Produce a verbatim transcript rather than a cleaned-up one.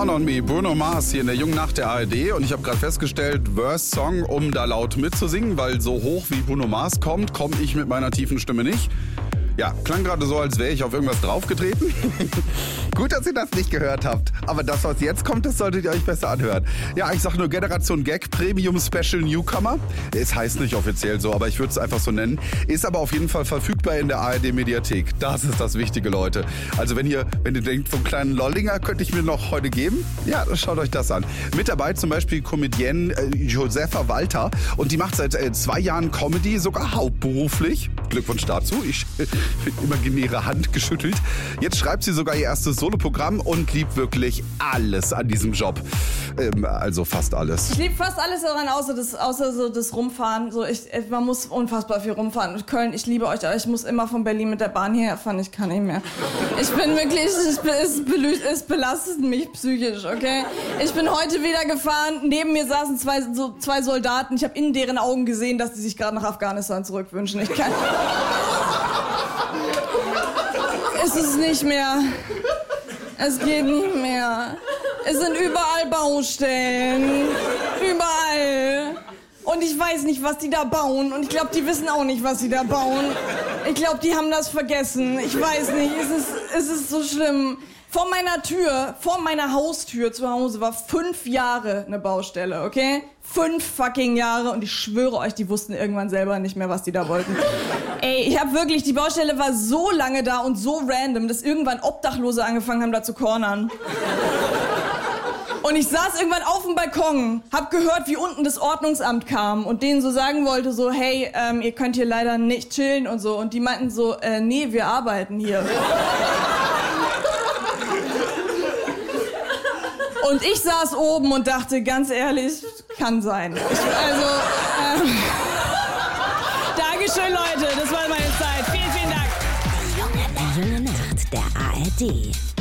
Down on Me, Bruno Mars hier in der jungen Nacht der A R D. Und ich habe gerade festgestellt, Worst Song, um da laut mitzusingen, weil so hoch wie Bruno Mars kommt, komme ich mit meiner tiefen Stimme nicht. Ja, klang gerade so, als wäre ich auf irgendwas draufgetreten. Gut, dass ihr das nicht gehört habt. Aber das, was jetzt kommt, das solltet ihr euch besser anhören. Ja, ich sag nur Generation Gag Premium Special Newcomer. Es heißt nicht offiziell so, aber ich würde es einfach so nennen. Ist aber auf jeden Fall verfügbar in der A R D Mediathek. Das ist das Wichtige, Leute. Also wenn ihr, wenn ihr denkt, so einen kleinen Lollinger könnte ich mir noch heute geben, ja, schaut euch das an. Mit dabei zum Beispiel Comedienne äh, Josefa Walter. Und die macht seit äh, zwei Jahren Comedy, sogar hauptberuflich. Glückwunsch dazu. Ich äh, imaginäre Hand geschüttelt. Jetzt schreibt sie sogar ihr erstes Soloprogramm und liebt wirklich alles an diesem Job. Ähm, also fast alles. Ich liebe fast alles daran, außer das, außer so das Rumfahren. So ich, man muss unfassbar viel rumfahren. Köln, ich liebe euch, aber ich muss immer von Berlin mit der Bahn hierher fahren. Ich kann nicht mehr. Ich bin wirklich, ich bin, es, belü- es belastet mich psychisch, okay? Ich bin heute wieder gefahren. Neben mir saßen zwei, so zwei Soldaten. Ich habe in deren Augen gesehen, dass die sich gerade nach Afghanistan zurückwünschen. Ich kann... Es ist nicht mehr. Es geht nicht mehr. Es sind überall Baustellen. Überall. Und ich weiß nicht, was die da bauen. Und ich glaube, die wissen auch nicht, was sie da bauen. Ich glaube, die haben das vergessen. Ich weiß nicht. Es ist, es ist so schlimm. Vor meiner Tür, vor meiner Haustür zu Hause war fünf Jahre eine Baustelle, okay? Fünf fucking Jahre und ich schwöre euch, die wussten irgendwann selber nicht mehr, was die da wollten. Ey, ich hab wirklich, die Baustelle war so lange da und so random, dass irgendwann Obdachlose angefangen haben, da zu cornern. Und ich saß irgendwann auf dem Balkon, hab gehört, wie unten das Ordnungsamt kam und denen so sagen wollte, so, hey, ähm, ihr könnt hier leider nicht chillen und so. Und die meinten so, äh, nee, wir arbeiten hier. Und ich saß oben und dachte, ganz ehrlich, kann sein. Ich, also, ähm, Dankeschön, Leute, das war meine Zeit. Vielen, vielen Dank. Die junge Nacht der A R D.